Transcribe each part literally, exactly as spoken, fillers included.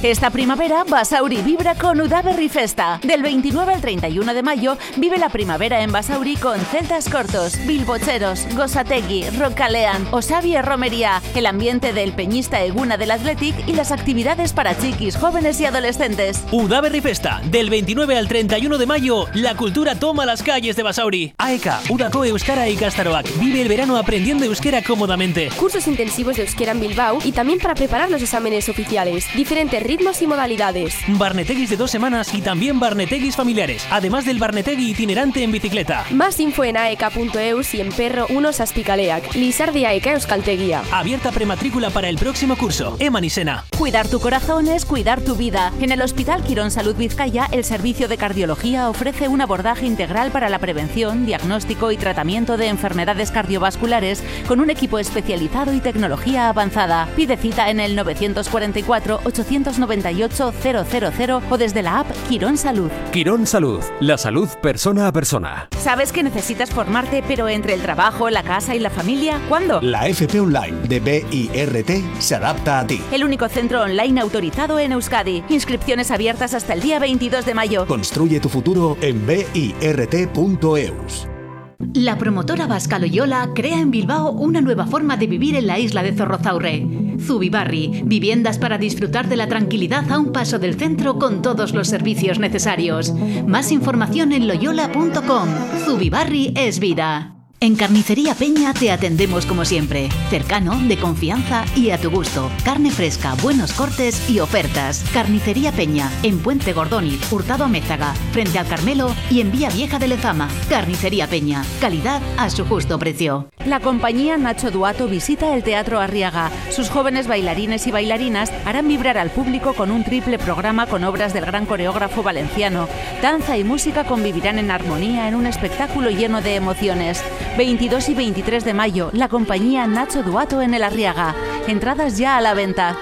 Esta primavera, Basauri vibra con Udaberri Festa. Del veintinueve al treinta y uno de mayo, vive la primavera en Basauri con celtas cortos, bilbocheros, gosategui, rockalean, osabie romería, el ambiente del peñista eguna del Athletic y las actividades para chiquis, jóvenes y adolescentes. Udaberri Festa. Del veintinueve al treinta y uno de mayo, la cultura toma las calles de Basauri. A E K, Udako Euskara Ikastaroak. Vive el verano aprendiendo euskera cómodamente. Cursos intensivos de euskera en Bilbao y también para preparar los exámenes oficiales. Diferentes ritmos y modalidades. Barneteguis de dos semanas y también barneteguis familiares. Además del barnetegui itinerante en bicicleta. Más info en aek punto eus y en perro uno saspicaleak. Lizardi A E K Euskaltegia. Abierta prematrícula para el próximo curso. Eman y Sena. Cuidar tu corazón es cuidar tu vida. En el Hospital Quirón Salud Vizcaya, el servicio de cardiología ofrece un abordaje integral para la prevención, diagnóstico y tratamiento de enfermedades cardiovasculares con un equipo especializado y tecnología avanzada. Pide cita en el nueve cuatro cuatro, ocho nueve ocho, cero cero cero o desde la app Quirón Salud. Quirón Salud, la salud persona a persona. ¿Sabes que necesitas formarte, pero entre el trabajo, la casa y la familia? ¿Cuándo? La F P Online de B I R T se adapta a ti. El único centro online autorizado en Euskadi. Inscripciones abiertas hasta el día veintidós de mayo. Construye tu futuro en b i r t punto eus. La promotora vasca Loyola crea en Bilbao una nueva forma de vivir en la isla de Zorrozaurre. Zubibarri, viviendas para disfrutar de la tranquilidad a un paso del centro con todos los servicios necesarios. Más información en loyola punto com. Zubibarri es vida. En Carnicería Peña te atendemos como siempre, cercano, de confianza y a tu gusto. Carne fresca, buenos cortes y ofertas. Carnicería Peña, en Puente Gordóniz, Hurtado Amézaga, frente al Carmelo y en Vía Vieja de Lezama. Carnicería Peña, calidad a su justo precio. La compañía Nacho Duato visita el Teatro Arriaga. Sus jóvenes bailarines y bailarinas harán vibrar al público con un triple programa con obras del gran coreógrafo valenciano. Danza y música convivirán en armonía en un espectáculo lleno de emociones. veintidós y veintitrés de mayo, la compañía Nacho Duato en el Arriaga. Entradas ya a la venta.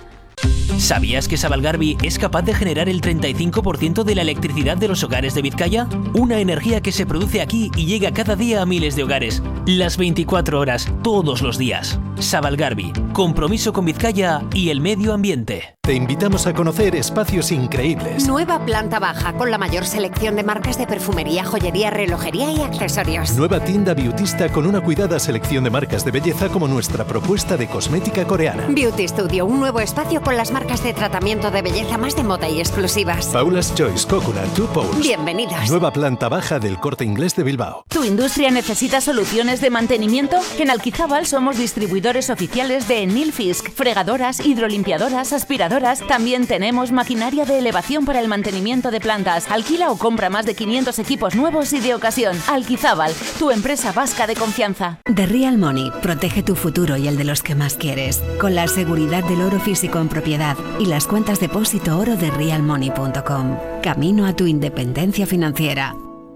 ¿Sabías que Sabalgarbi es capaz de generar el treinta y cinco por ciento de la electricidad de los hogares de Vizcaya? Una energía que se produce aquí y llega cada día a miles de hogares. Las veinticuatro horas, todos los días. Sabalgarbi, compromiso con Vizcaya y el medio ambiente. Te invitamos a conocer espacios increíbles. Nueva planta baja, con la mayor selección de marcas de perfumería, joyería, relojería y accesorios. Nueva tienda beautista con una cuidada selección de marcas de belleza como nuestra propuesta de cosmética coreana. Beauty Studio, un nuevo espacio con las marcas de tratamiento de belleza más de moda y exclusivas. Paula's Choice, Coconut, Two Poles. Bienvenidos. Nueva planta baja del Corte Inglés de Bilbao. ¿Tu industria necesita soluciones de mantenimiento? En Alquizábal somos distribuidores oficiales de Nilfisk, fregadoras, hidrolimpiadoras, aspiradoras. También tenemos maquinaria de elevación para el mantenimiento de plantas. Alquila o compra más de quinientos equipos nuevos y de ocasión. Alquizábal, tu empresa vasca de confianza. The Real Money protege tu futuro y el de los que más quieres, con la seguridad del oro físico en propiedad y las cuentas depósito oro de real money punto com. Camino a tu independencia financiera.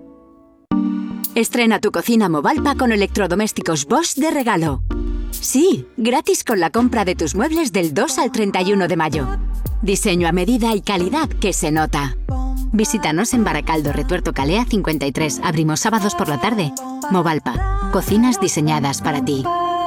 Estrena tu cocina Movalpa con electrodomésticos Bosch de regalo. Sí, gratis con la compra de tus muebles del dos al treinta y uno de mayo. Diseño a medida y calidad que se nota. Visítanos en Baracaldo, Retuerto Calea cincuenta y tres. Abrimos sábados por la tarde. Movalpa, cocinas diseñadas para ti.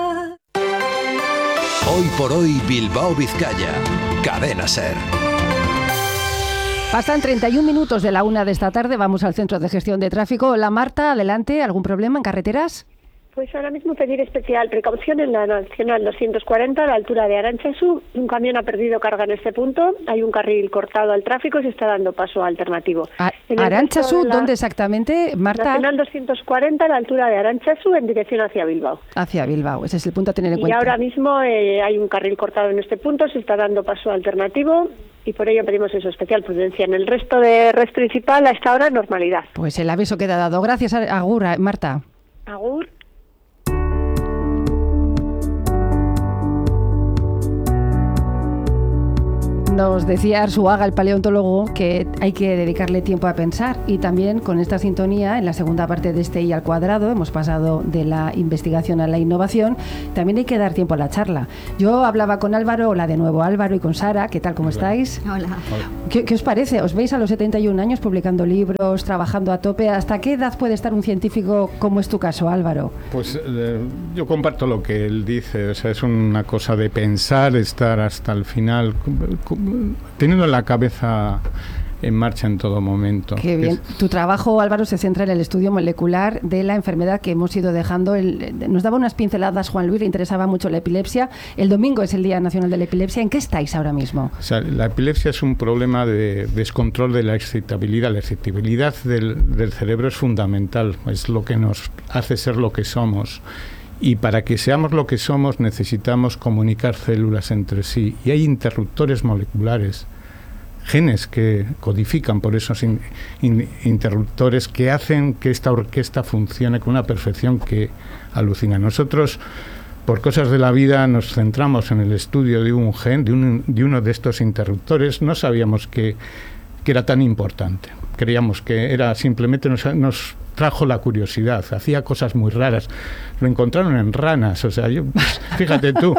Hoy por hoy Bilbao Vizcaya. Cadena SER. Pasan treinta y un minutos de la una de esta tarde. Vamos al Centro de Gestión de Tráfico. Hola Marta, adelante. ¿Algún problema en carreteras? Pues ahora mismo pedir especial precaución en la Nacional doscientos cuarenta a la altura de Arantzazu. Un camión ha perdido carga en este punto. Hay un carril cortado al tráfico y se está dando paso alternativo. ¿Arantzazu? La... ¿Dónde exactamente, Marta? Nacional doscientos cuarenta a la altura de Arantzazu en dirección hacia Bilbao. Hacia Bilbao, ese es el punto a tener en y cuenta. Y ahora mismo eh, hay un carril cortado en este punto, se está dando paso alternativo y por ello pedimos eso, especial prudencia. En el resto de red principal a esta hora normalidad. Pues el aviso queda dado. Gracias, Agur, Marta. Agur. Nos decía Arzuaga, el paleontólogo, que hay que dedicarle tiempo a pensar y también con esta sintonía, en la segunda parte de este I al cuadrado, hemos pasado de la investigación a la innovación, también hay que dar tiempo a la charla. Yo hablaba con Álvaro, hola de nuevo Álvaro, y con Sara, ¿qué tal, cómo Hola. estáis? Hola. ¿Qué, ¿Qué os parece? ¿Os veis a los setenta y un años publicando libros, trabajando a tope? ¿Hasta qué edad puede estar un científico como es tu caso, Álvaro? Pues eh, yo comparto lo que él dice, o sea, es una cosa de pensar, estar hasta el final. teniendo la cabeza en marcha en todo momento. Qué bien. Es... Tu trabajo, Álvaro, se centra en el estudio molecular de la enfermedad que hemos ido dejando. El, nos daba unas pinceladas Juan Luis, le interesaba mucho la epilepsia. El domingo es el Día Nacional de la Epilepsia. ¿En qué estáis ahora mismo? O sea, la epilepsia es un problema de descontrol de la excitabilidad. La excitabilidad del, del cerebro es fundamental, es lo que nos hace ser lo que somos. Y para que seamos lo que somos necesitamos comunicar células entre sí. Y hay interruptores moleculares, genes que codifican por esos in, in, interruptores que hacen que esta orquesta funcione con una perfección que alucina. Nosotros, por cosas de la vida, nos centramos en el estudio de un gen, de, un, de uno de estos interruptores. No sabíamos que, que era tan importante. Creíamos que era simplemente nos, nos trajo la curiosidad, hacía cosas muy raras. Lo encontraron en ranas, o sea, yo, fíjate tú,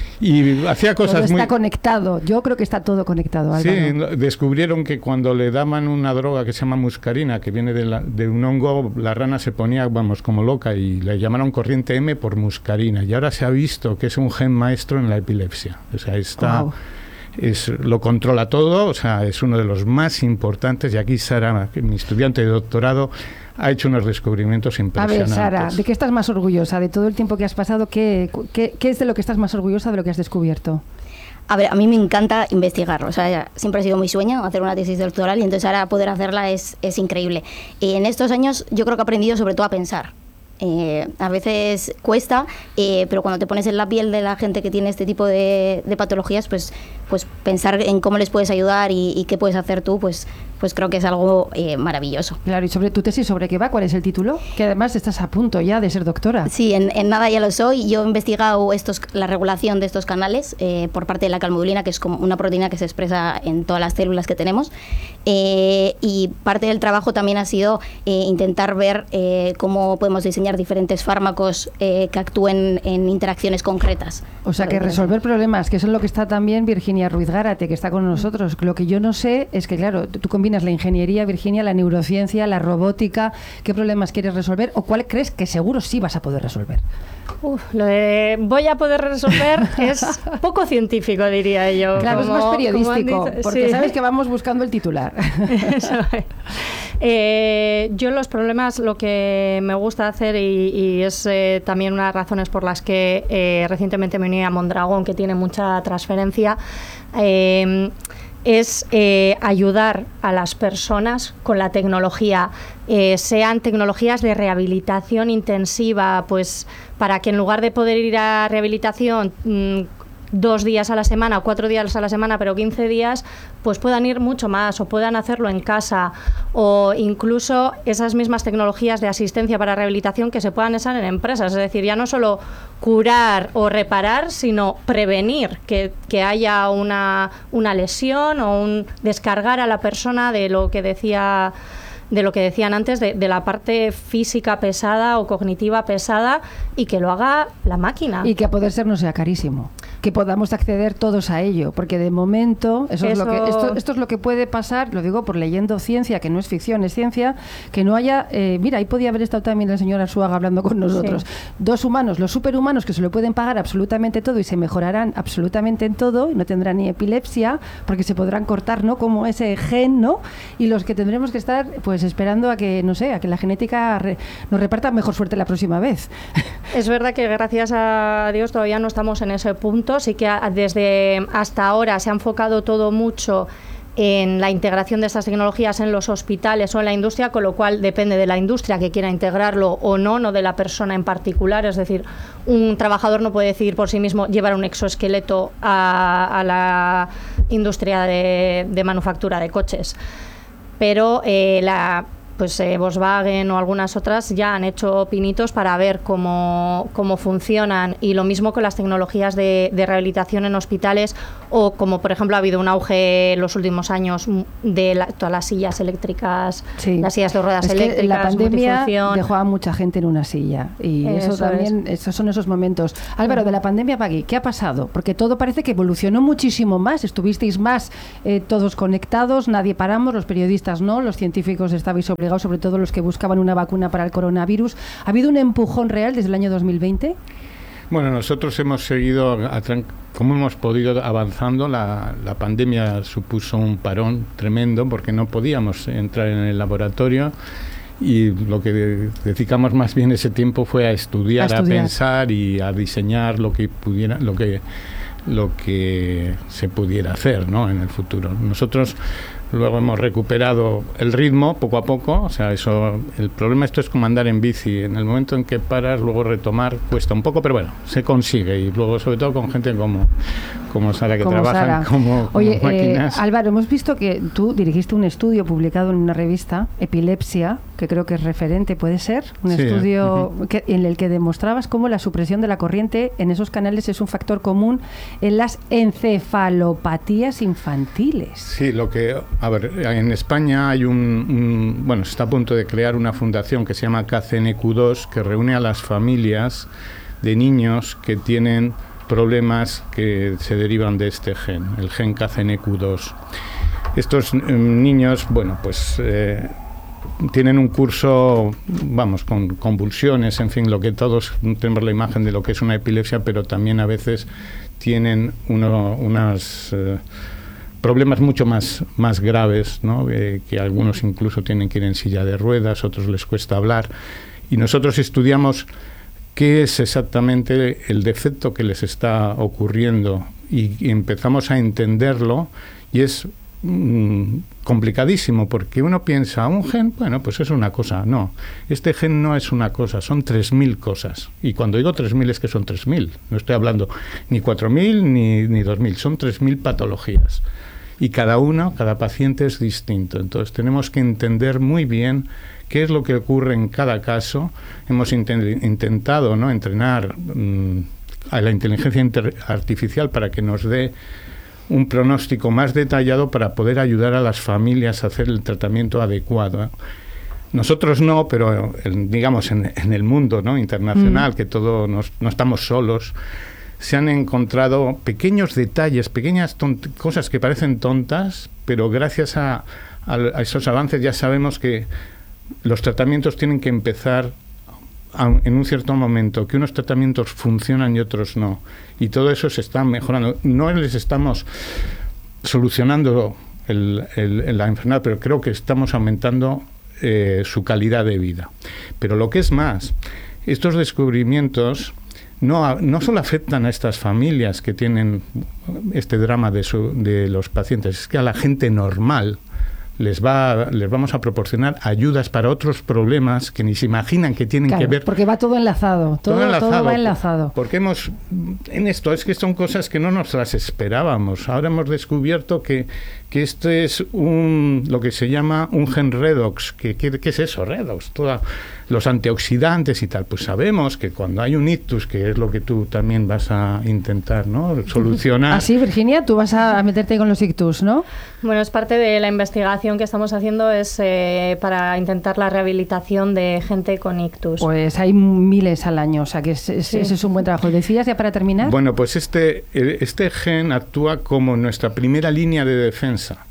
y hacía cosas todo está muy... conectado, yo creo que está todo conectado, Álvaro. Sí, descubrieron que cuando le daban una droga que se llama muscarina, que viene de, la, de un hongo, la rana se ponía, vamos, como loca, y le llamaron corriente M por muscarina, y ahora se ha visto que es un gen maestro en la epilepsia, o sea, está... Wow. Es, lo controla todo, o sea, es uno de los más importantes, y aquí Sara, mi estudiante de doctorado, ha hecho unos descubrimientos impresionantes. A ver, Sara, ¿de qué estás más orgullosa? De todo el tiempo que has pasado, ¿qué, qué, qué es de lo que estás más orgullosa de lo que has descubierto? A ver, a mí me encanta investigar, o sea, siempre ha sido mi sueño hacer una tesis doctoral, y entonces ahora poder hacerla es, es increíble. Y en estos años yo creo que he aprendido sobre todo a pensar. Eh, a veces cuesta, eh, pero cuando te pones en la piel de la gente que tiene este tipo de, de patologías, pues, pues pensar en cómo les puedes ayudar y, y qué puedes hacer tú, pues, pues creo que es algo eh, maravilloso. Claro, y sobre tu tesis, ¿sobre qué va? ¿Cuál es el título? Que además estás a punto ya de ser doctora. Sí, en, en nada ya lo soy. Yo he investigado estos, la regulación de estos canales eh, por parte de la calmodulina, que es como una proteína que se expresa en todas las células que tenemos, eh, y parte del trabajo también ha sido eh, intentar ver eh, cómo podemos diseñar diferentes fármacos eh, que actúen en interacciones concretas. O sea, que resolver problemas, que eso es lo que está también Virginia Ruiz Gárate, que está con nosotros. Lo que yo no sé es que, claro, tú combinas la ingeniería, Virginia, la neurociencia, la robótica. ¿Qué problemas quieres resolver o cuál crees que seguro sí vas a poder resolver? Uf, lo de voy a poder resolver es poco científico, diría yo. Claro, como, es más periodístico, porque sí. Sabes que vamos buscando el titular. Eso es. Eh, yo los problemas, lo que me gusta hacer, y, y es eh, también una de las razones por las que eh, recientemente me uní a Mondragón, que tiene mucha transferencia, eh, es eh, ayudar a las personas con la tecnología, eh, sean tecnologías de rehabilitación intensiva, pues para que en lugar de poder ir a rehabilitación mmm, dos días a la semana o cuatro días a la semana, pero quince días, pues puedan ir mucho más o puedan hacerlo en casa, o incluso esas mismas tecnologías de asistencia para rehabilitación que se puedan usar en empresas. Es decir, ya no solo curar o reparar, sino prevenir que, que haya una, una lesión o un descargar a la persona de lo que decía... de lo que decían antes, de, de la parte física pesada o cognitiva pesada, y que lo haga la máquina. Y que a poder ser no sea carísimo. Que podamos acceder todos a ello, porque de momento eso, eso... Es lo que, esto, esto es lo que puede pasar, lo digo por leyendo ciencia, que no es ficción, es ciencia, que no haya... Eh, mira, ahí podía haber estado también el señor Arzuaga hablando con nosotros. Sí. Dos humanos, los superhumanos, que se lo pueden pagar absolutamente todo y se mejorarán absolutamente en todo, y no tendrán ni epilepsia, porque se podrán cortar, ¿no?, como ese gen, ¿no? Y los que tendremos que estar, pues, esperando a que, no sé, a que la genética re, nos reparta mejor suerte la próxima vez. Es verdad que gracias a Dios todavía no estamos en ese punto, sí que a, desde hasta ahora se ha enfocado todo mucho en la integración de estas tecnologías en los hospitales o en la industria, con lo cual depende de la industria que quiera integrarlo o no, no de la persona en particular. Es decir, un trabajador no puede decidir por sí mismo llevar un exoesqueleto a, a la industria de, de manufactura de coches. Pero eh, la, pues, eh, Volkswagen o algunas otras ya han hecho pinitos para ver cómo, cómo funcionan, y lo mismo con las tecnologías de, de rehabilitación en hospitales, o como por ejemplo ha habido un auge en los últimos años de la, todas las sillas eléctricas, sí. Las sillas de ruedas es eléctricas, que la pandemia dejó a mucha gente en una silla, y eso, eso también, es. esos son esos momentos. Álvaro, de la pandemia, Pagui, ¿qué ha pasado? Porque todo parece que evolucionó muchísimo más, estuvisteis más eh, todos conectados, nadie paramos, los periodistas no, los científicos estabais obligados, sobre todo los que buscaban una vacuna para el coronavirus. ¿Ha habido un empujón real desde el año dos mil veinte? Bueno, nosotros hemos seguido, como hemos podido avanzando, la, la pandemia supuso un parón tremendo porque no podíamos entrar en el laboratorio y lo que dedicamos más bien ese tiempo fue a estudiar, a, estudiar. a pensar y a diseñar lo que pudiera, lo que, lo que se pudiera hacer, ¿no?, en el futuro. Nosotros luego hemos recuperado el ritmo poco a poco, o sea, eso, el problema esto es como andar en bici, en el momento en que paras, luego retomar cuesta un poco, pero bueno, se consigue, y luego sobre todo con gente como, como Sara, que como trabajan Sara. como, como Oye, máquinas. Eh, Álvaro, hemos visto que tú dirigiste un estudio publicado en una revista, Epilepsia, que creo que es referente, ¿puede ser? Un sí, estudio uh-huh. que, en el que demostrabas cómo la supresión de la corriente en esos canales es un factor común en las encefalopatías infantiles. Sí, lo que... A ver, en España hay un, un... Bueno, se está a punto de crear una fundación que se llama K C N Q dos, que reúne a las familias de niños que tienen problemas que se derivan de este gen, el gen K C N Q dos. Estos eh, niños, bueno, pues... Eh, tienen un curso, vamos, con convulsiones, en fin, lo que todos tenemos la imagen de lo que es una epilepsia, pero también a veces tienen uno, unas eh, problemas mucho más, más graves, ¿no?, eh, que algunos incluso tienen que ir en silla de ruedas, otros les cuesta hablar. Y nosotros estudiamos qué es exactamente el defecto que les está ocurriendo y, y empezamos a entenderlo, y es mm, complicadísimo, porque uno piensa, un gen, bueno, pues es una cosa. No, este gen no es una cosa, son tres mil cosas. Y cuando digo tres mil es que son tres mil, no estoy hablando ni cuatro mil ni, ni dos mil, son tres mil patologías. Y cada uno, cada paciente es distinto. Entonces tenemos que entender muy bien qué es lo que ocurre en cada caso. Hemos intent- intentado, ¿no?, entrenar mmm, a la inteligencia inter- artificial para que nos dé un pronóstico más detallado para poder ayudar a las familias a hacer el tratamiento adecuado. Nosotros no, pero en, digamos en, en el mundo, ¿no?, internacional, mm. que todo nos, no estamos solos, se han encontrado pequeños detalles, pequeñas tont- cosas que parecen tontas, pero gracias a, a, a esos avances ya sabemos que los tratamientos tienen que empezar a, en un cierto momento, que unos tratamientos funcionan y otros no. Y todo eso se está mejorando. No les estamos solucionando el, el, la enfermedad, pero creo que estamos aumentando eh, su calidad de vida. Pero lo que es más, estos descubrimientos no, no solo afectan a estas familias que tienen este drama de, su, de los pacientes, es que a la gente normal les va les vamos a proporcionar ayudas para otros problemas que ni se imaginan que tienen claro, que ver. Porque va todo enlazado, todo, todo, enlazado, todo va enlazado. Porque hemos, en esto, es que son cosas que no nos las esperábamos. Ahora hemos descubierto que, que esto es un lo que se llama un gen redox. ¿Qué, qué, qué es eso, redox? Toda, los antioxidantes y tal. Pues sabemos que cuando hay un ictus, que es lo que tú también vas a intentar, ¿no?, solucionar. Así, Virginia, tú vas a meterte con los ictus, ¿no? Bueno, es parte de la investigación que estamos haciendo, es eh, para intentar la rehabilitación de gente con ictus. Pues hay miles al año, o sea que es, es, sí. ese es un buen trabajo. ¿Decías ya para terminar? Bueno, pues este, este gen actúa como nuestra primera línea de defensa.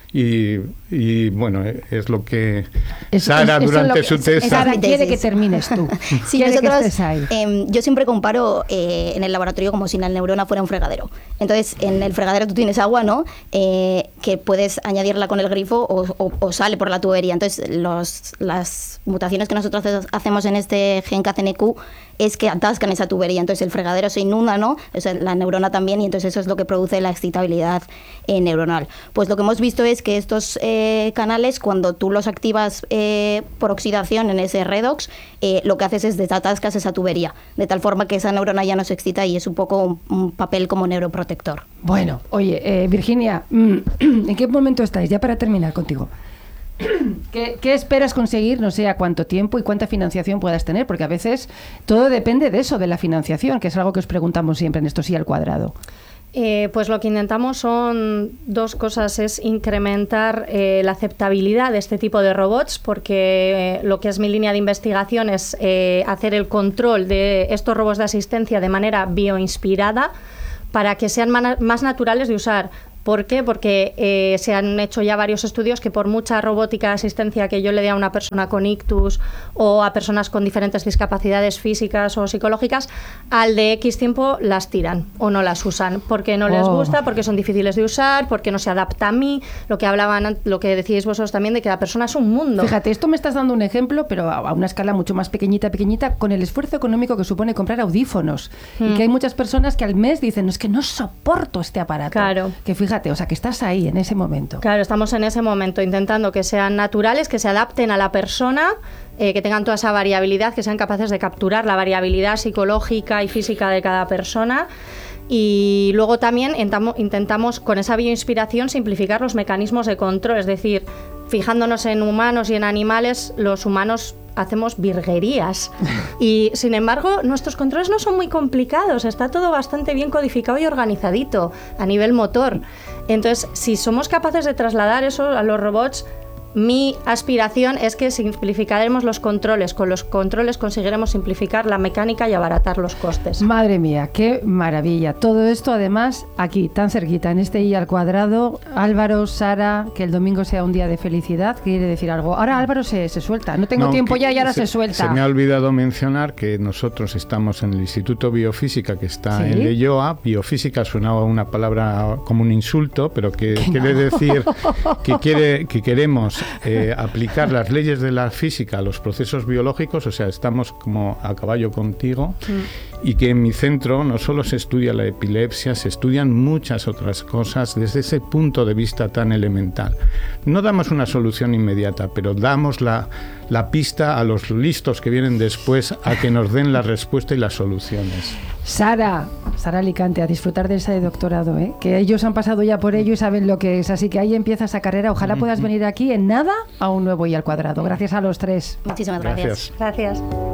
Y, y bueno, es lo que es, Sara es, durante que, su tesis... Sara quiere que termines tú. Sí, nosotros, eh, yo siempre comparo eh, en el laboratorio como si la neurona fuera un fregadero. Entonces, en el fregadero tú tienes agua, ¿no?, eh, que puedes añadirla con el grifo o, o, o sale por la tubería. Entonces, los, las mutaciones que nosotros hacemos en este gen K C N Q es que atascan esa tubería. Entonces, el fregadero se inunda, ¿no?, o sea, la neurona también, y entonces eso es lo que produce la excitabilidad eh, neuronal. Pues lo que hemos visto es que estos eh, canales, cuando tú los activas eh, por oxidación en ese redox, eh, lo que haces es desatascas esa tubería, de tal forma que esa neurona ya no se excita y es un poco un, un papel como neuroprotector. Bueno, oye, eh, Virginia, ¿en qué momento estáis? Ya para terminar contigo. ¿Qué, ¿Qué esperas conseguir? No sé a cuánto tiempo y cuánta financiación puedas tener, porque a veces todo depende de eso, de la financiación, que es algo que os preguntamos siempre en Esto sí al cuadrado. Eh, pues lo que intentamos son dos cosas, es incrementar eh, la aceptabilidad de este tipo de robots, porque eh, lo que es mi línea de investigación es eh, hacer el control de estos robots de asistencia de manera bioinspirada para que sean más naturales de usar. ¿Por qué? Porque eh, se han hecho ya varios estudios que por mucha robótica de asistencia que yo le dé a una persona con ictus o a personas con diferentes discapacidades físicas o psicológicas, al de X tiempo las tiran o no las usan, porque no les Oh. gusta, porque son difíciles de usar, porque no se adapta a mí, lo que hablaban, lo que decíais vosotros también, de que la persona es un mundo. Fíjate, esto me estás dando un ejemplo, pero a una escala mucho más pequeñita, pequeñita, con el esfuerzo económico que supone comprar audífonos. Mm. Y que hay muchas personas que al mes dicen, no, es que no soporto este aparato. Claro. Que fíjate, o sea, que estás ahí en ese momento. Claro, estamos en ese momento intentando que sean naturales, que se adapten a la persona, eh, que tengan toda esa variabilidad, que sean capaces de capturar la variabilidad psicológica y física de cada persona. Y luego también intentamos, intentamos con esa bioinspiración simplificar los mecanismos de control, es decir, fijándonos en humanos y en animales, los humanos hacemos virguerías y sin embargo nuestros controles no son muy complicados, está todo bastante bien codificado y organizadito a nivel motor. Entonces, si somos capaces de trasladar eso a los robots, mi aspiración es que simplificaremos los controles. Con los controles conseguiremos simplificar la mecánica y abaratar los costes. Madre mía, qué maravilla. Todo esto además aquí, tan cerquita, en este I al cuadrado. Álvaro, Sara, que el domingo sea un día de felicidad. ¿Quiere decir algo? Ahora Álvaro se, se suelta. No tengo no, tiempo ya y ahora se, se suelta. Se me ha olvidado mencionar que nosotros estamos en el Instituto Biofísica, que está ¿Sí? en Leioa. Biofísica sonaba una palabra como un insulto, pero que quiere no. decir que, quiere, que queremos Eh, aplicar las leyes de la física a los procesos biológicos, o sea, estamos como a caballo contigo, mm. y que en mi centro no solo se estudia la epilepsia, se estudian muchas otras cosas desde ese punto de vista tan elemental. No damos una solución inmediata, pero damos la, la pista a los listos que vienen después a que nos den la respuesta y las soluciones. Sara, Sara Alicante, a disfrutar de ese doctorado, ¿eh? Que ellos han pasado ya por ello y saben lo que es, así que ahí empieza esa carrera. Ojalá puedas venir aquí en nada a un nuevo I al cuadrado. Gracias a los tres. Muchísimas gracias. Gracias. gracias.